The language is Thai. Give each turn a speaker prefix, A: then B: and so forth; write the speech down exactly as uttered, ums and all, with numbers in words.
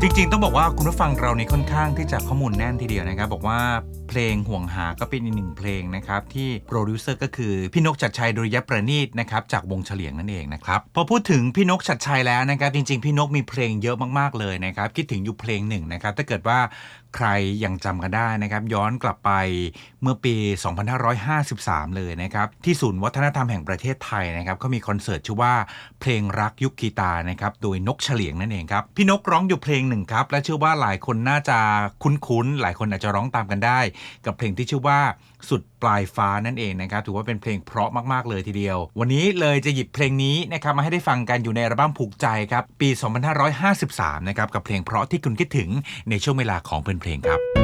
A: จริงๆต้องบอกว่าคุณผู้ฟังเรานี่ค่อนข้างที่จะข้อมูลแน่นทีเดียวนะครับบอกว่าเพลงห่วงหาก็เป็นอีกหนึ่งเพลงนะครับที่โปรดิวเซอร์ก็คือพี่นกชัดชัยดุริยประณีตนะครับจากวงเฉลียงนั่นเองนะครับพอพูดถึงพี่นกชัดชัยแล้วนะครับจริงๆพี่นกมีเพลงเยอะมากๆเลยนะครับคิดถึงอยู่เพลงหนึ่งนะครับถ้าเกิดว่าใครยังจำกันได้นะครับย้อนกลับไปเมื่อปี สองพันห้าร้อยห้าสิบสาม เลยนะครับที่ศูนย์วัฒนธรรมแห่งประเทศไทยนะครับเขามีคอนเสิร์ตชื่อว่าเพลงรักยุคกีตาร์นะครับโดยนกเฉลียงนั่นเองครับพี่นกร้องอยู่เพลงหนึ่งครับและเชื่อว่าหลายคนน่าจะคุ้นๆหลายคนอาจจะร้องตามกันได้กับเพลงที่ชื่อว่าสุดปลายฟ้านั่นเองนะครับถือว่าเป็นเพลงเพราะมากๆเลยทีเดียววันนี้เลยจะหยิบเพลงนี้นะครับมาให้ได้ฟังกันอยู่ในอัลบั้มผูกใจครับปี สองพันห้าร้อยห้าสิบสาม นะครับกับเพลงเพราะที่คุณคิดถึงในช่วงเวลาของเพลินเพลงครับ